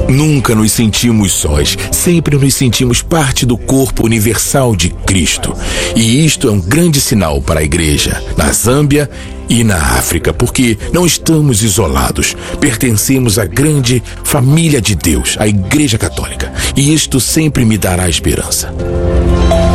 Nunca nos sentimos sós, sempre nos sentimos parte do corpo universal de Cristo. E isto é um grande sinal para a igreja, na Zâmbia e na África, porque não estamos isolados, pertencemos à grande família de Deus, a Igreja Católica. E isto sempre me dará esperança.